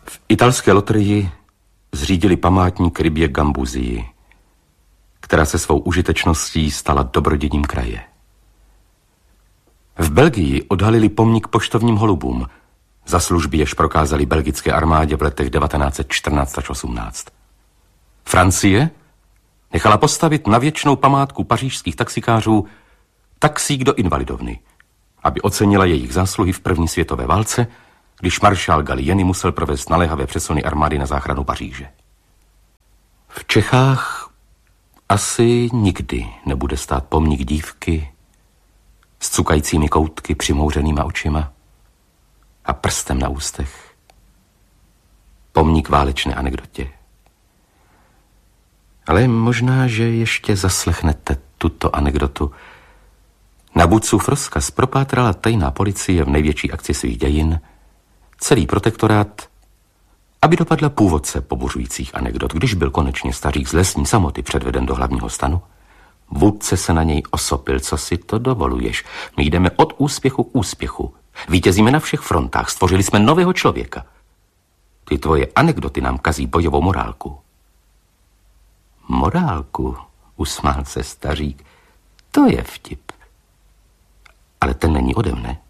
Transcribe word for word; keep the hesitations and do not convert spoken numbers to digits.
V italské loterii zřídili památník rybě Gambusii, která se svou užitečností stala dobroděním kraje. V Belgii odhalili pomník poštovním holubům, za služby jež prokázali belgické armádě v letech devatenáct set čtrnáct až osmnáct. Francie nechala postavit na věčnou památku pařížských taxikářů taxík do invalidovny, aby ocenila jejich zásluhy v první světové válce, když maršál Gallieni musel provést naléhavé přesuny armády na záchranu Paříže. V Čechách asi nikdy nebude stát pomník dívky s cukajícími koutky, přimouřenýma očima a prstem na ústech. Pomník válečné anekdotě. Ale možná, že ještě zaslechnete tuto anekdotu. Na Bucův rozkaz propátrala tajná policie v největší akci svých dějin celý protektorát, aby dopadla původce pobuřujících anekdot. Když byl konečně stařík z lesní samoty předveden do hlavního stanu, vůdce se na něj osopil. Co si to dovoluješ? My jdeme od úspěchu k úspěchu. Vítězíme na všech frontách. Stvořili jsme nového člověka. Ty tvoje anekdoty nám kazí bojovou morálku. Morálku, usmál se stařík. To je vtip. Ale ten není ode mne.